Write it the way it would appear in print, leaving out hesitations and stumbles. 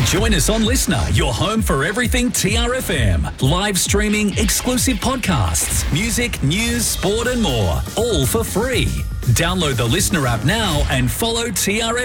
Join us on Listener, your home for everything TRFM. Live streaming, exclusive podcasts, music, news, sport and more. All for free. Download the Listener app now and follow TRFM.